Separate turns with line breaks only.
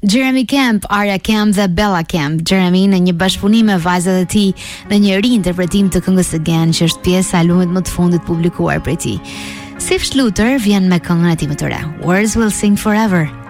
Jeremy Camp, Arya Camp dhe Bella Camp. Jeremy në një bashkëpunim me vajzat e tij dhe një ri-interpretim të këngës Again, që është pjesë e albumit më të fundit publikuar prej tij. Sif Schluter vjen me këngën e tij më të re, Words Will Sing Forever.